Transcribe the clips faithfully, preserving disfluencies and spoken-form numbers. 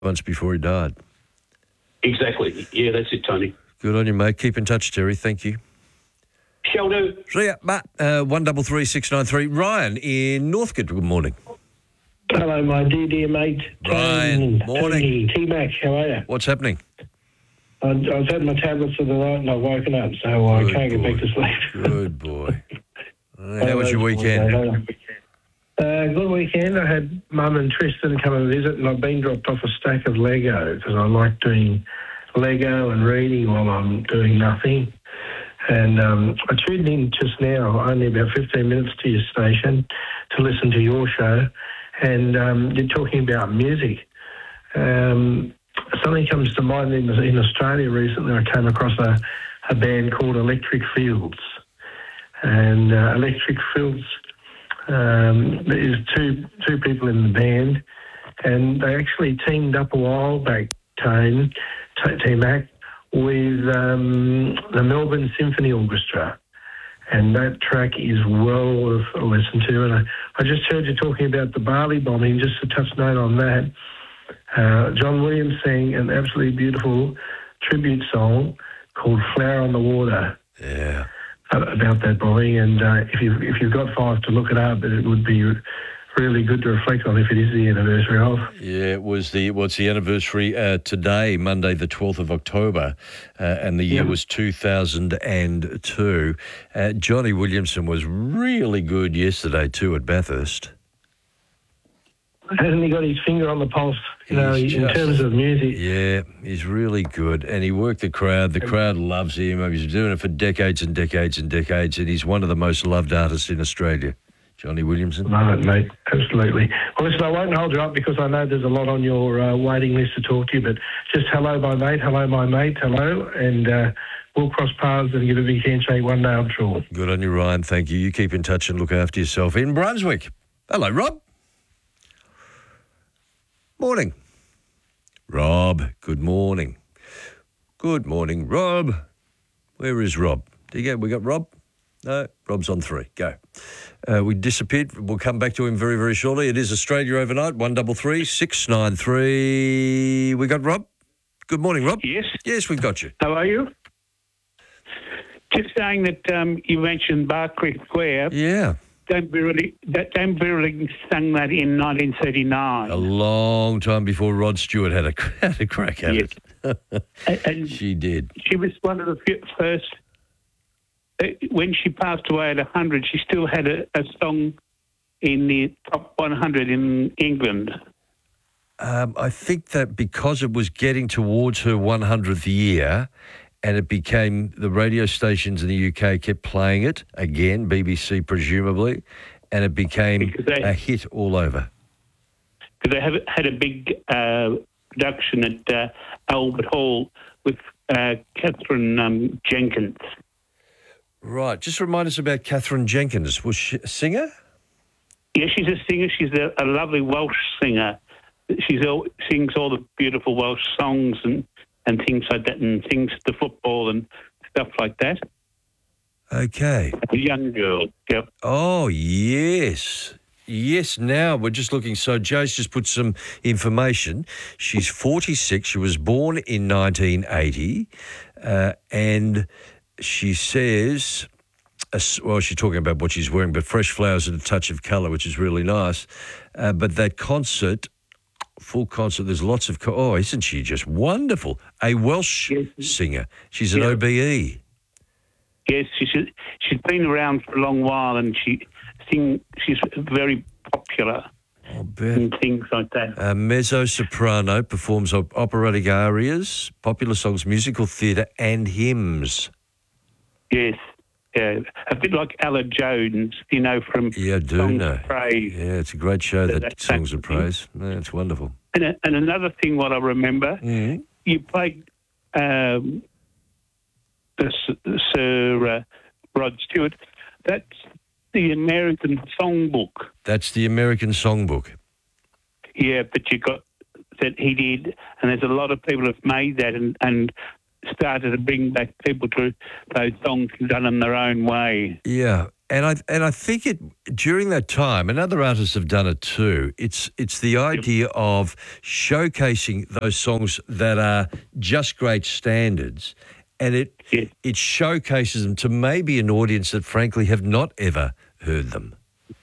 months before he died. Exactly. Yeah, that's it, Tony. Good on you, mate. Keep in touch, Terry. Thank you. Shall do. See ya, Matt. Uh, one double three six nine three. Ryan in Northcote. Good morning. Hello, my dear, dear mate. Ryan, Tony, morning. Tony, T-Mac, how are you? What's happening? I, I was having my tablets for the night and I've woken up, so I Good can't boy. get back to sleep. Good boy. Uh, how was your weekend? Uh, good weekend. I had Mum and Tristan come and visit, and I've been dropped off a stack of Lego because I like doing Lego and reading while I'm doing nothing. And um, I tuned in just now, only about fifteen minutes to your station, to listen to your show, and um, you're talking about music. Um, something comes to mind in, in Australia recently. I came across a, a band called Electric Fields. And uh, Electric Fields, um, there's two two people in the band, and they actually teamed up a while back, Tone, T-Mac, with um, the Melbourne Symphony Orchestra. And that track is well worth a listen to. And I, I just heard you talking about the Bali bombing, just a touch note on that. Uh, John Williams sang an absolutely beautiful tribute song called Flower on the Water. Yeah. About that bombing, and uh, if you if you've got five to look it up, it would be really good to reflect on if it is the anniversary of. Yeah, it was the what's the anniversary uh, today, Monday, the twelfth of October, uh, and the year Yeah. was two thousand two. Uh, Johnny Williamson was really good yesterday too at Bathurst. Hasn't he got his finger on the pulse, you know, He's in just- terms of music? Yeah, he's really good, and he worked the crowd. The crowd loves him. He's been doing it for decades and decades and decades, and he's one of the most loved artists in Australia, Johnny Williamson. Love it, mate. Absolutely. Well, listen, I won't hold you up because I know there's a lot on your uh, waiting list to talk to you, but just hello, my mate. Hello, my mate. Hello. And uh, we'll cross paths and give a big handshake one day, I'm sure. Good on you, Ryan. Thank you. You keep in touch and look after yourself. In Brunswick. Hello, Rob. Morning. Rob, good morning. Good morning, Rob. Where is Rob? Do you get, we got Rob? No, Rob's on three. Go. Uh, we disappeared. We'll come back to him very, very shortly. It is Australia Overnight, one double three six nine three. We got Rob. Good morning, Rob. Yes. Yes, we've got you. How are you? Just saying that um, you mentioned Barclay Square. Yeah. Dan Burling, that Dan Burling sang that in nineteen thirty-nine. A long time before Rod Stewart had a, had a crack at Yes. it. and, and She did. she was one of the fi- first. Uh, when she passed away at one hundred, she still had a, a song in the top one hundred in England. Um, I think that because it was getting towards her one hundredth year and it became, the radio stations in the U K kept playing it, again, B B C presumably, and it became Because they- a hit all over. Because they have, had a big uh, production at uh, Albert Hall with uh, Catherine um, Jenkins. Right. Just remind us about Catherine Jenkins. Was she a singer? Yeah, she's a singer. She's a, a lovely Welsh singer. She's all, sings all the beautiful Welsh songs and, and things like that, and sings the football and stuff like that. Okay. A young girl. Yep. Oh, yes. Yes, now we're just looking. So Joe's just put some information. She's forty-six. She was born in nineteen eighty. Uh, and she says, uh, well, she's talking about what she's wearing, but fresh flowers and a touch of colour, which is really nice. Uh, but that concert, full concert, there's lots of, co- oh, isn't she just wonderful? A Welsh Yes. singer. She's an Yeah. O B E. Yes, she's she's been around for a long while, and she sing. She's very popular I'll bet. and things like that. A mezzo-soprano, performs op- operatic arias, popular songs, musical theatre and hymns. Yes, yeah, a bit like Ella Jones, you know, from Yeah, I do Songs know. of Praise. Yeah, it's a great show, that That- Songs of that- Praise. Yeah, it's wonderful. And, a, and another thing, what I remember, Mm. you played um, the S- Sir uh, Rod Stewart. That's the American Songbook. That's the American Songbook. Yeah, but you got that he did, and there's a lot of people have made that and, and started to bring back people to those songs and done them their own way. Yeah, And I and I think it during that time, and other artists have done it too. It's it's the idea of showcasing those songs that are just great standards, and it Yeah. it showcases them to maybe an audience that frankly have not ever heard them.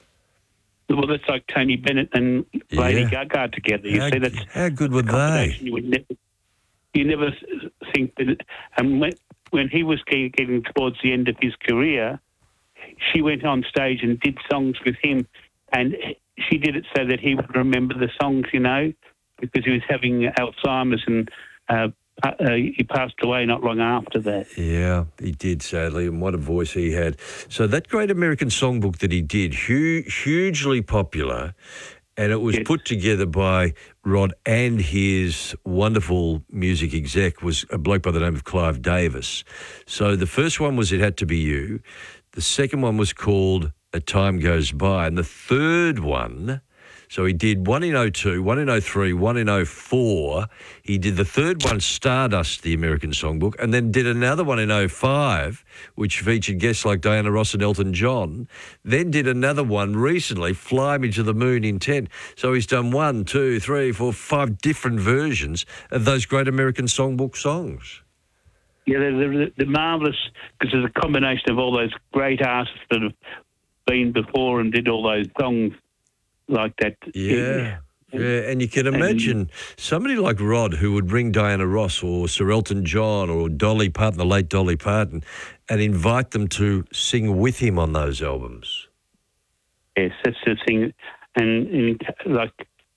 Well, that's like Tony Bennett and Lady Yeah. Gaga together. You How, see, that's how good were a they? combination You would never, you never think that. And when, when he was getting, getting towards the end of his career, she went on stage and did songs with him, and she did it so that he would remember the songs, you know, because he was having Alzheimer's and uh, uh, he passed away not long after that. Yeah, he did, sadly, and what a voice he had. So that Great American Songbook that he did, hu- hugely popular, and it was Yes. put together by Rod and his wonderful music exec was a bloke by the name of Clive Davis. So the first one was It Had to Be You. The second one was called A Time Goes By. And the third one, so he did one in oh two, one in oh three, one in oh four. He did the third one, Stardust, the American Songbook, and then did another one in oh five, which featured guests like Diana Ross and Elton John. Then did another one recently, Fly Me to the Moon in ten. So he's done one, two, three, four, five different versions of those Great American Songbook songs. Yeah, they're, they're, they're marvellous because there's a combination of all those great artists that have been before and did all those songs like that. Yeah. Yeah, and you can imagine somebody like Rod who would ring Diana Ross or Sir Elton John or Dolly Parton, the late Dolly Parton, and invite them to sing with him on those albums. Yes, that's the thing. And, and like,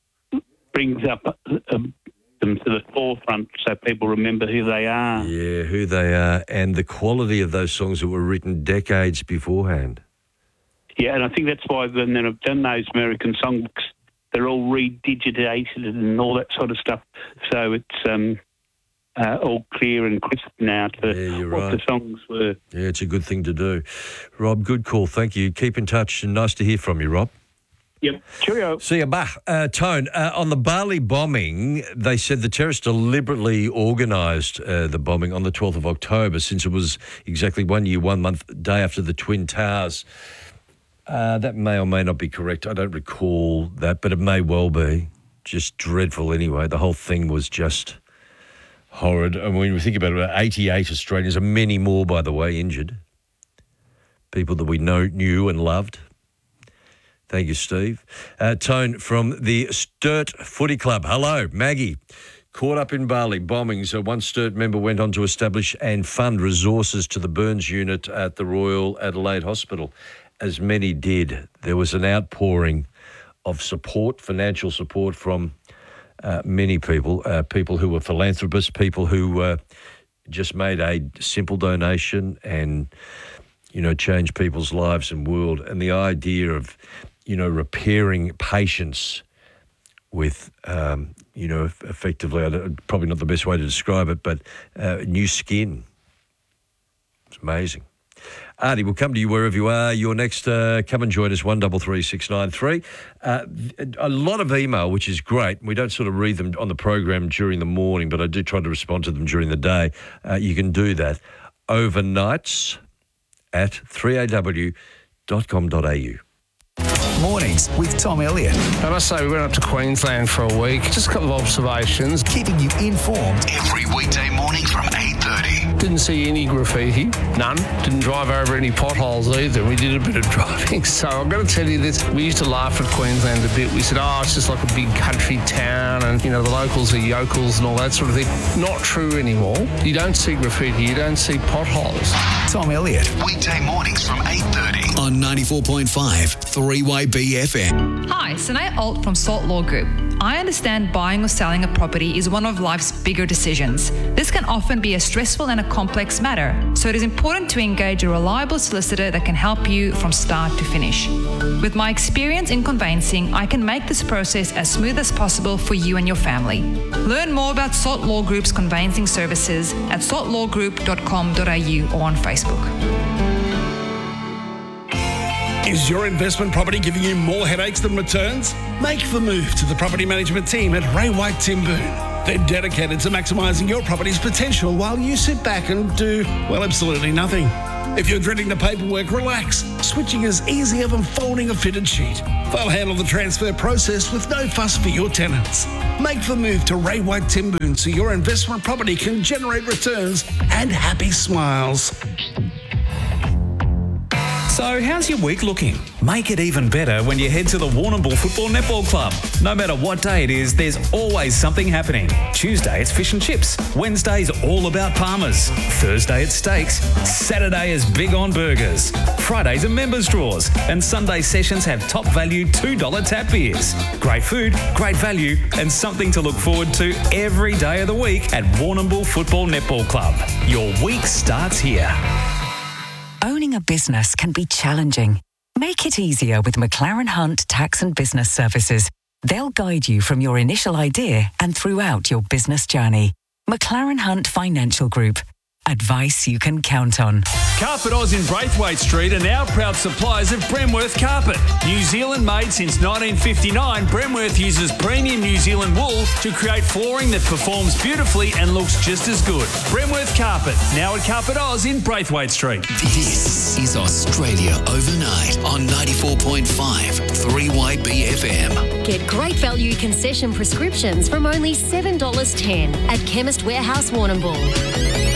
brings up um, them to the forefront so people remember who they are. Yeah, who they are and the quality of those songs that were written decades beforehand. Yeah, and I think that's why when they've done those American songbooks, they're all redigitated and all that sort of stuff. So it's um, uh, all clear and crisp now to Yeah, you're what right. the songs were. Yeah, it's a good thing to do. Rob, good call. Thank you. Keep in touch and nice to hear from you, Rob. Yep. Cheerio. See you, bah. Uh, Tone, uh, on the Bali bombing, they said the terrorists deliberately organised uh, the bombing on the twelfth of October, since it was exactly one year, one month, day after the Twin Towers. Uh, that may or may not be correct. I don't recall that, but it may well be. Just dreadful anyway. The whole thing was just horrid. And when we think about it, about eighty-eight Australians, and many more, by the way, injured. People that we know, knew and loved. Thank you, Steve. Uh, Tone from the Sturt Footy Club. Hello, Maggie. Caught up in Bali bombings, uh, one Sturt member went on to establish and fund resources to the burns unit at the Royal Adelaide Hospital, as many did. There was an outpouring of support, financial support from uh, many people, uh, people who were philanthropists, people who uh, just made a simple donation and, you know, changed people's lives and world. And the idea of, you know, repairing patients with, um, you know, effectively, I don't- probably not the best way to describe it, but uh, new skin. It's amazing. Artie, we'll come to you wherever you are. You're next. Uh, come and join us, one double three six nine three. Uh, a lot of email, which is great. We don't sort of read them on the program during the morning, but I do try to respond to them during the day. Uh, you can do that overnights at three a w dot com dot a u. Mornings with Tom Elliott, I must say, we went up to Queensland for a week. Just a couple of observations. keeping you informed. Every weekday morning from eight thirty. Didn't see any graffiti. None. Didn't drive over any potholes either. We did a bit of driving. So I'm going to tell you this. We used to laugh at Queensland a bit. We said, oh, it's just like a big country town and, you know, the locals are yokels and all that sort of thing. Not true anymore. You don't see graffiti. You don't see potholes. Tom Elliott Weekday mornings from eight thirty. on ninety-four point five three Y B F M. Hi, Sanae Alt from Salt Law Group. I understand buying or selling a property is one of life's bigger decisions. This can often be a stressful and a complex matter, so it is important to engage a reliable solicitor that can help you from start to finish. With my experience in conveyancing, I can make this process as smooth as possible for you and your family. Learn more about Salt Law Group's conveyancing services at salt law group dot com dot a u or on Facebook. Is your investment property giving you more headaches than returns? Make the move to the property management team at Ray White Timboon. They're dedicated to maximising your property's potential while you sit back and do, well, absolutely nothing. If you're dreading the paperwork, relax. Switching is easier than folding a fitted sheet. They'll handle the transfer process with no fuss for your tenants. Make the move to Ray White Timboon so your investment property can generate returns and happy smiles. So, how's your week looking? Make it even better when you head to the Warrnambool Football Netball Club. No matter what day it is, there's always something happening. Tuesday, it's fish and chips. Wednesday's all about Palmers. Thursday, it's steaks. Saturday is big on burgers. Fridays are members draws. And Sunday sessions have top value two dollars tap beers. Great food, great value, and something to look forward to every day of the week at Warrnambool Football Netball Club. Your week starts here. Owning a business can be challenging. Make it easier with McLaren Hunt Tax and Business Services. They'll guide you from your initial idea and throughout your business journey. McLaren Hunt Financial Group. Advice you can count on. Carpet Oz in Braithwaite Street are now proud suppliers of Bremworth Carpet. New Zealand made since nineteen fifty-nine, Bremworth uses premium New Zealand wool to create flooring that performs beautifully and looks just as good. Bremworth Carpet, now at Carpet Oz in Braithwaite Street. This is Australia Overnight on ninety-four point five three Y B F M. Get great value concession prescriptions from only seven dollars ten at Chemist Warehouse Warrnambool.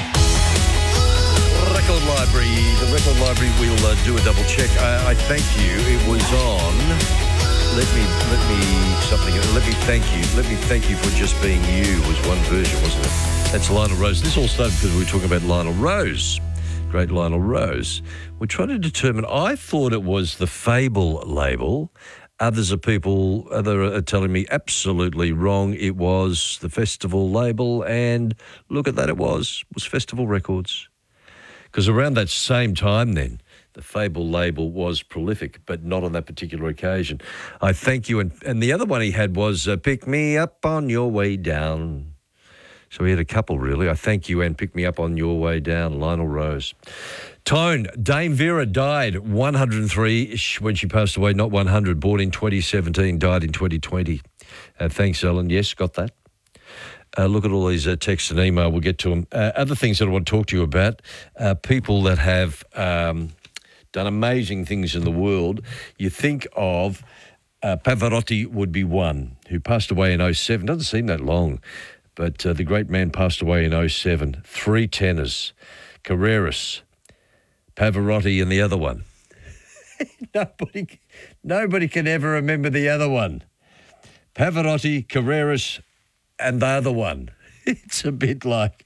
Record Library, the Record Library, we'll uh, do a double check. I, I thank you. It was on. Let me, let me, something, let me thank you. Let me thank you for just being you was one version, wasn't it? That's Lionel Rose. This all started because we were talking about Lionel Rose. Great Lionel Rose. We're trying to determine, I thought it was the Fable label. Others are people, other are telling me absolutely wrong. It was the Festival label, and look at that, it was. It was Festival Records. Because around that same time then, the Fable label was prolific, but not on that particular occasion. I thank you. And, and the other one he had was uh, Pick Me Up on Your Way Down. So he had a couple, really. I thank you and Pick Me Up on Your Way Down, Lionel Rose. Tone, Dame Vera died one hundred three when she passed away, not one hundred, born in twenty seventeen, died in twenty twenty. Uh, thanks, Ellen. Yes, got that. Uh, look at all these uh, texts and email. We'll get to them. Uh, other things that I want to talk to you about, uh, people that have um, done amazing things in the world. You think of uh, Pavarotti would be one, who passed away in oh seven. Doesn't seem that long, but uh, the great man passed away in oh seven. Three tenors, Carreras, Pavarotti and the other one. nobody, nobody can ever remember the other one. Pavarotti, Carreras, and the other one. It's a bit like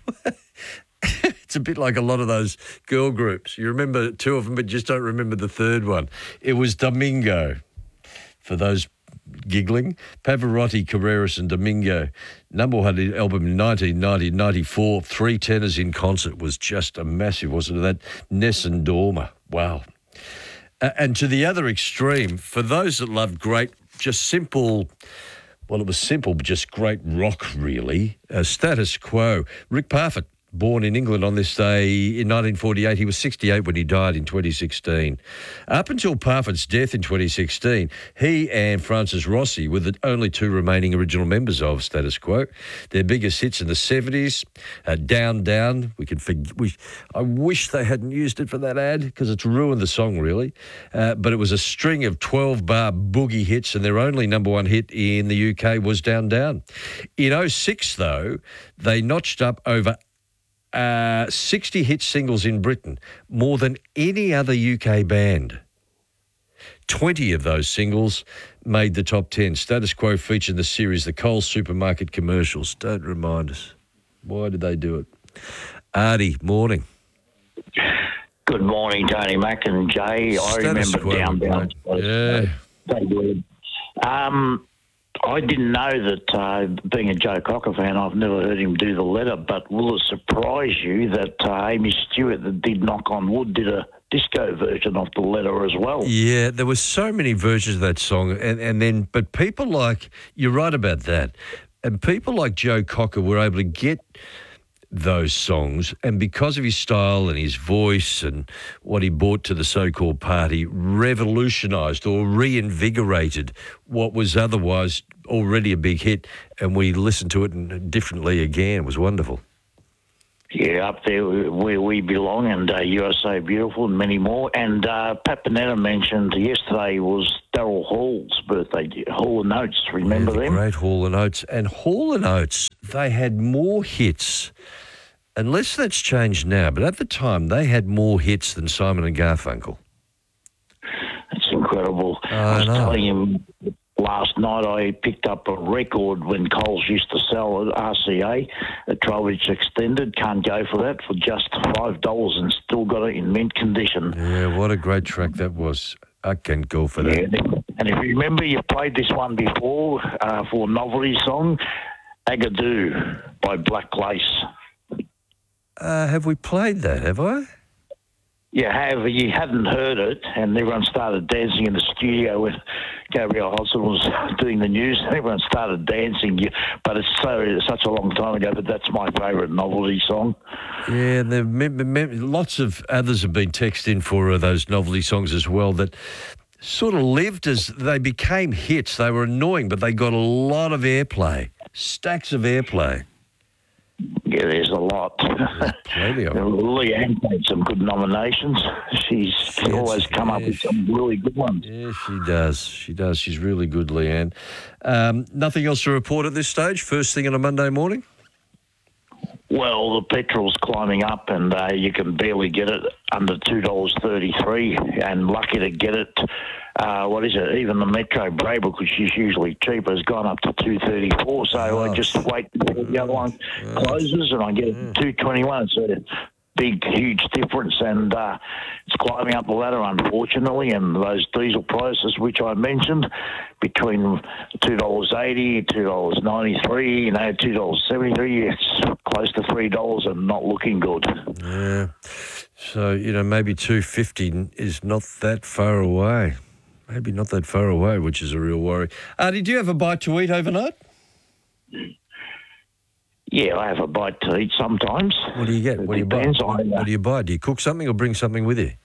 it's a bit like a lot of those girl groups. You remember two of them, but just don't remember the third one. It was Domingo. For those giggling, Pavarotti, Carreras, and Domingo. Number one album in nineteen ninety, ninety-four. Three tenors in concert was just a massive, wasn't it? That Nessun Dorma. Wow. Uh, and to the other extreme, for those that loved great, just simple. Well, it was simple, but just great rock, really. Uh, Status Quo. Rick Parfitt, born in England on this day in nineteen forty-eight. He was sixty-eight when he died in twenty sixteen. Up until Parfitt's death in twenty sixteen, he and Francis Rossi were the only two remaining original members of Status Quo. Their biggest hits in the seventies, uh, Down, Down. We could forg- we, I wish they hadn't used it for that ad because it's ruined the song, really. Uh, but it was a string of twelve-bar boogie hits, and their only number one hit in the U K was Down, Down. In oh six, though, they notched up over Uh, sixty hit singles in Britain, more than any other U K band. twenty of those singles made the top ten. Status Quo featured in the series The Coles Supermarket Commercials. Don't remind us. Why did they do it? Artie, morning. Good morning, Tony Mack and Jay. Status I remember Quo, Down, Down. Yeah. So good. Um, I didn't know that, uh, being a Joe Cocker fan, I've never heard him do the letter, but will it surprise you that uh, Amy Stewart, that did Knock on Wood, did a disco version of the letter as well? Yeah, there were so many versions of that song, and, and then, but people like, you're right about that, and people like Joe Cocker were able to get those songs, and because of his style and his voice and what he brought to the so-called party, revolutionised or reinvigorated what was otherwise already a big hit, and we listened to it differently again. It was wonderful. Yeah, up there where we belong, and uh, You Are So Beautiful, and many more. And uh, Pat Panetta mentioned yesterday was Daryl Hall's birthday. Hall and Oates, remember yeah, the them? Great Hall and Oates. And Hall and Oates, they had more hits, unless that's changed now, but at the time they had more hits than Simon and Garfunkel. It's incredible. Oh, I was I know. telling him last night I picked up a record when Coles used to sell at R C A, a twelve-inch extended. Can't go for that for just five dollars and still got it in mint condition. Yeah, what a great track that was. I can't go for that. Yeah, and if you remember, you played this one before uh, for a novelty song, Agadoo by Black Lace. Uh, have we played that, have I? You have. You hadn't heard it, and everyone started dancing in the studio when Gabrielle Hodson was doing the news. And everyone started dancing, but it's so it's such a long time ago. But that's my favourite novelty song. Yeah, and there, me, me, lots of others have been texted in for uh, those novelty songs as well that sort of lived as they became hits. They were annoying, but they got a lot of airplay, stacks of airplay. Yeah, there's a lot. Plenty of them. Leanne had some good nominations. She's Yes, always come up yeah, with some really good ones. Yeah, she does. She does. She's really good, Leanne. Um, nothing else to report at this stage? First thing on a Monday morning? Well, the petrol's climbing up, and uh, you can barely get it under two dollars thirty-three, and lucky to get it. Uh, what is it? Even the Metro Braybrook, which is usually cheaper, has gone up to two thirty-four. So Oh. I just wait until the other one closes, and I get it at two twenty-one. So it's a big, huge difference, and uh, it's climbing up the ladder, unfortunately. And those diesel prices, which I mentioned, between two dollars eighty, two dollars ninety-three, you know, two dollars seventy-three, it's close to three dollars and not looking good. Yeah. So, you know, maybe two fifty is not that far away. Maybe not that far away, which is a real worry. Artie, do you have a bite to eat overnight? Yeah, I have a bite to eat sometimes. What do you get? It What do you buy? depends What, on, uh, what do you buy? Do you cook something or bring something with you?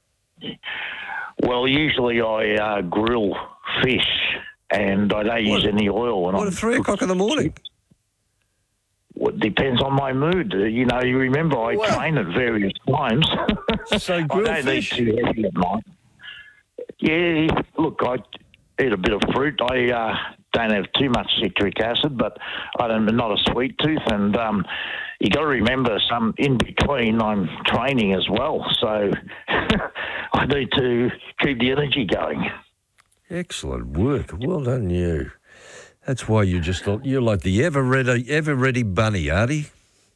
Well, usually I uh, grill fish, and I don't use any oil. When What, I'm at three o'clock in the morning? Well, it depends on my mood. Uh, You know, you remember I Well- train at various times. So I grilled don't fish? eat too heavy at night. Yeah, look, I eat a bit of fruit. I uh, don't have too much citric acid, but I don't, I'm not a sweet tooth. And um, you got to remember, some in between, I'm training as well, so I need to keep the energy going. Excellent work. Well done, you. That's why you're just you're like the ever ready, ever ready bunny, Artie.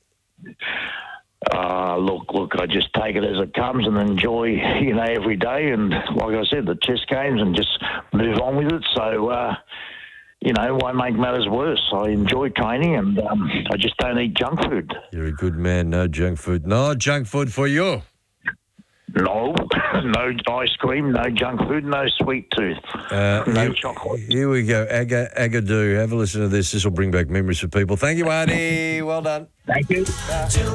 Uh, look, look, I just take it as it comes and enjoy, you know, every day. And like I said, the chess games, and just move on with it. So, uh, you know, why make matters worse? I enjoy training, and um, I just don't eat junk food. You're a good man. No junk food. No junk food for you. No, no ice cream, no junk food, no sweet tooth, Uh, no here, chocolate. Here we go. Aga, Agadoo. Have a listen to this. This will bring back memories for people. Thank you, Artie. Well done. Thank you.